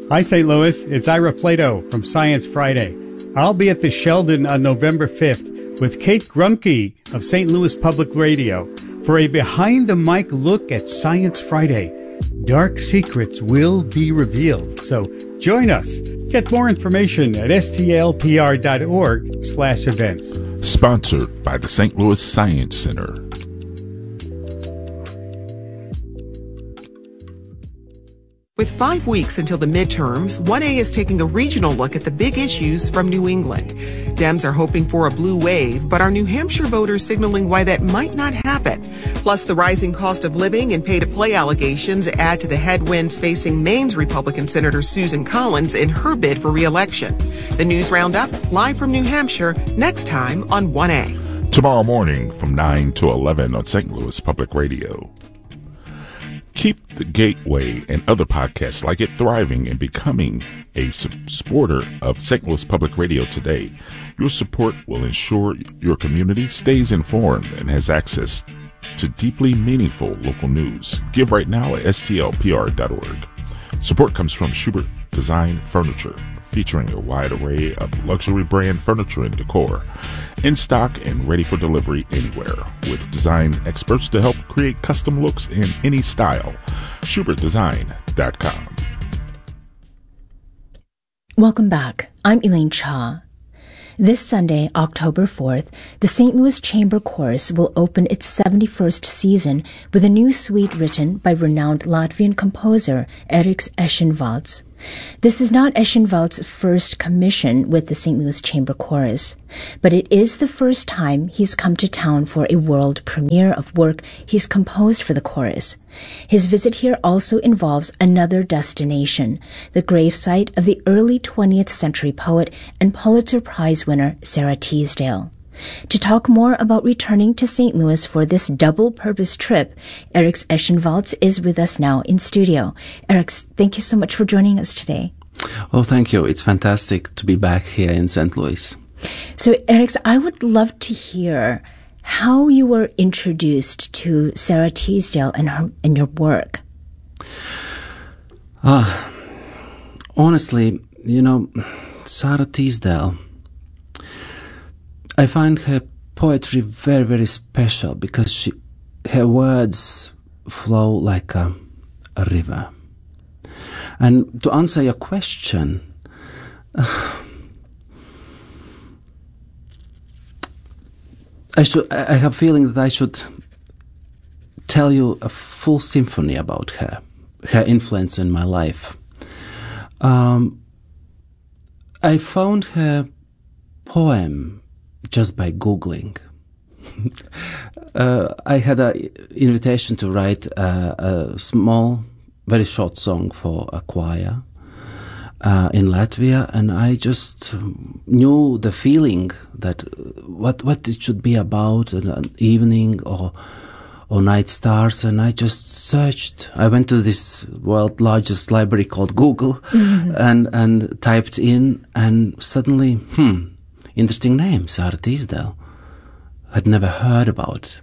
Hi, St. Louis. It's Ira Flato from Science Friday. I'll be at the Sheldon on November 5th with Kate Grumke of St. Louis Public Radio for a behind-the-mic look at Science Friday. Dark secrets will be revealed, so join us. Get more information at stlpr.org/events. Sponsored by the St. Louis Science Center. With 5 weeks until the midterms, 1A is taking a regional look at the big issues from New England. Dems are hoping for a blue wave, but are New Hampshire voters signaling why that might not happen? Plus, the rising cost of living and pay-to-play allegations add to the headwinds facing Maine's Republican Senator Susan Collins in her bid for re-election. The News Roundup, live from New Hampshire, next time on 1A. Tomorrow morning from 9 to 11 on St. Louis Public Radio. Keep the Gateway and other podcasts like it thriving and becoming a supporter of St. Louis Public Radio today. Your support will ensure your community stays informed and has access to deeply meaningful local news. Give right now at stlpr.org. Support comes from Schubert Design Furniture, featuring a wide array of luxury brand furniture and decor, in stock and ready for delivery anywhere, with design experts to help create custom looks in any style. SchubertDesign.com. Welcome back. I'm Elaine Cha. This Sunday, October 4th, the St. Louis Chamber Chorus will open its 71st season with a new suite written by renowned Latvian composer Eriks Eschenvalds. This is not Eschenvalds' first commission with the St. Louis Chamber Chorus, but it is the first time he's come to town for a world premiere of work he's composed for the chorus. His visit here also involves another destination, the gravesite of the early 20th century poet and Pulitzer Prize winner Sarah Teasdale. To talk more about returning to St. Louis for this double-purpose trip, Eriks Eschenvalds is with us now in studio. Eriks, thank you so much for joining us today. Oh, thank you. It's fantastic to be back here in St. Louis. So, Eriks, I would love to hear how you were introduced to Sarah Teasdale and your work. Honestly, Sarah Teasdale, I find her poetry very, very special because her words flow like a river. And to answer your question, I have a feeling that I should tell you a full symphony about her influence in my life. I found her poem just by Googling. I had an invitation to write a small, very short song for a choir in Latvia, and I just knew the feeling that what it should be about, an evening or night stars, and I just searched. I went to this world's largest library called Google, and typed in, and suddenly, interesting name, Sarah Teasdale. Had never heard about.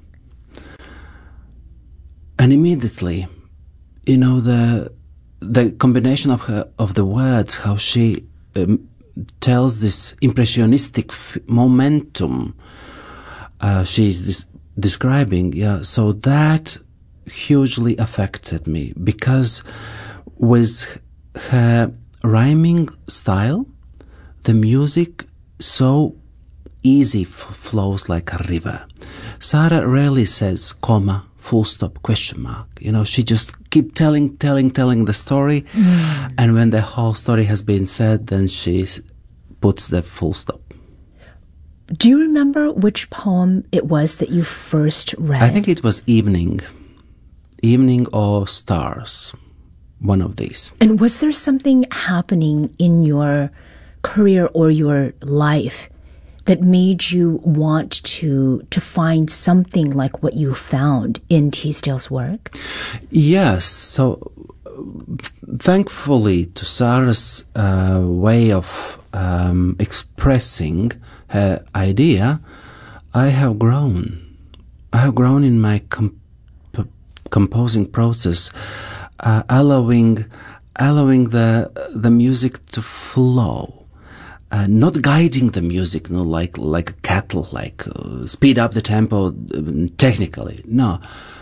And immediately, the combination of the words, how she tells this impressionistic momentum she's describing, so that hugely affected me, because with her rhyming style, the music so easy flows like a river. Sarah rarely says comma, full stop, question mark. She just keep telling the story, and when the whole story has been said, then she puts the full stop. Do you remember which poem it was that you first read? I think it was Evening or Stars, one of these. And was there something happening in your career or your life that made you want to find something like what you found in Teasdale's work? Yes. So thankfully to Sarah's way of expressing her idea, I have grown. I have grown in my composing process, allowing allowing the music to flow, not guiding the music, like a cattle, like speed up the tempo technically. No,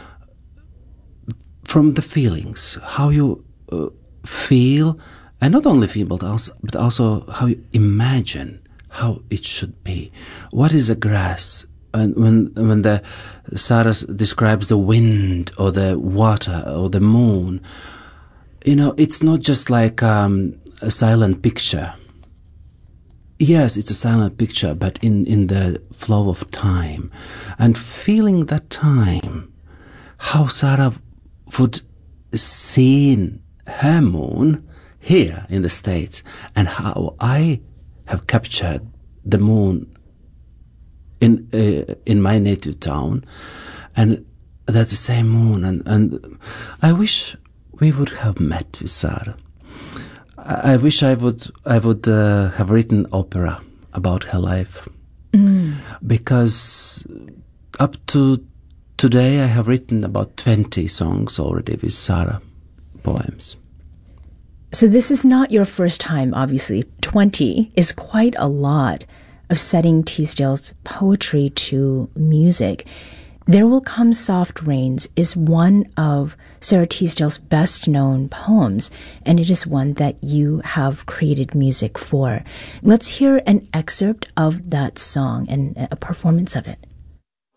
from the feelings, how you feel, and not only feel, but also how you imagine how it should be. What is a grass? And when the Sara describes the wind or the water or the moon, it's not just like a silent picture. Yes, it's a silent picture, but in the flow of time, and feeling that time, how Sara would see her moon here in the States, and how I have captured the moon in my native town, and that's the same moon, and I wish we would have met with Sara. I wish I would have written opera about her life, because up to today I have written about 20 songs already with Sara, poems. So this is not your first time, obviously. 20 is quite a lot of setting Teasdale's poetry to music. There Will Come Soft Rains is one of Sara Teasdale's best-known poems, and it is one that you have created music for. Let's hear an excerpt of that song and a performance of it.